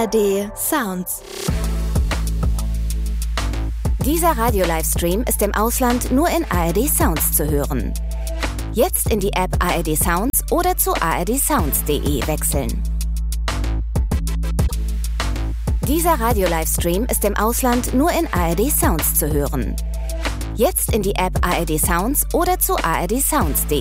ARD Sounds. Dieser Radio-Livestream ist im Ausland nur in ARD Sounds zu hören. Jetzt in die App ARD Sounds oder zu ardsounds.de wechseln. Dieser Radio-Livestream ist im Ausland nur in ARD Sounds zu hören. Jetzt in die App ARD Sounds oder zu ardsounds.de.